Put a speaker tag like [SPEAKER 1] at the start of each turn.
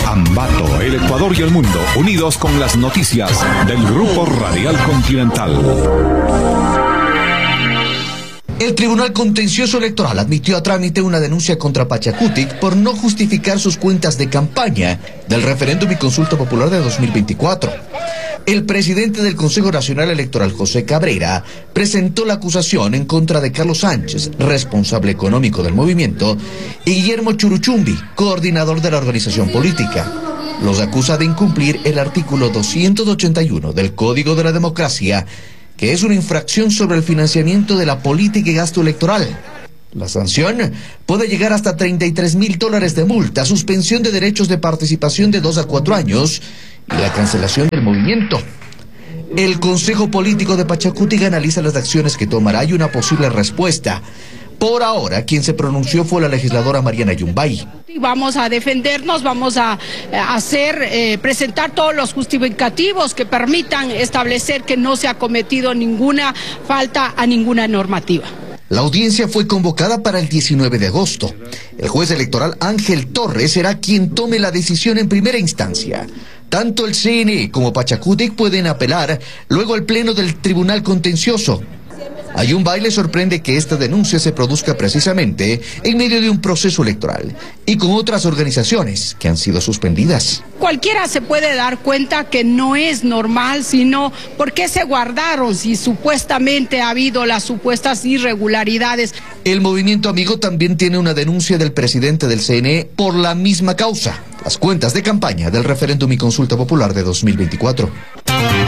[SPEAKER 1] Ambato, el Ecuador y el mundo, unidos con las noticias del Grupo Radial Continental.
[SPEAKER 2] El Tribunal Contencioso Electoral admitió a trámite una denuncia contra Pachacutic por no justificar sus cuentas de campaña del referéndum y consulta popular de 2024. El presidente del Consejo Nacional Electoral, José Cabrera, presentó la acusación en contra de Carlos Sánchez, responsable económico del movimiento, y Guillermo Churuchumbi, coordinador de la organización política. Los acusa de incumplir el artículo 281 del Código de la Democracia, que es una infracción sobre el financiamiento de la política y gasto electoral. La sanción puede llegar hasta $33,000 de multa, suspensión de derechos de participación de 2 a 4 años y la cancelación del movimiento. El Consejo Político de Pachacutic analiza las acciones que tomará y una posible respuesta. Por ahora, quien se pronunció fue la legisladora Mariana Yumbay.
[SPEAKER 3] Vamos a defendernos, vamos a presentar todos los justificativos que permitan establecer que no se ha cometido ninguna falta a ninguna normativa.
[SPEAKER 2] La audiencia fue convocada para el 19 de agosto. El juez electoral Ángel Torres será quien tome la decisión en primera instancia. Tanto el CNE como Pachacutic pueden apelar luego al pleno del Tribunal Contencioso. A Yumbay le sorprende que esta denuncia se produzca precisamente en medio de un proceso electoral y con otras organizaciones que han sido suspendidas.
[SPEAKER 3] Cualquiera se puede dar cuenta que no es normal, sino por qué se guardaron si supuestamente ha habido las supuestas irregularidades.
[SPEAKER 2] El Movimiento Amigo también tiene una denuncia del presidente del CNE por la misma causa, las cuentas de campaña del referéndum y consulta popular de 2024.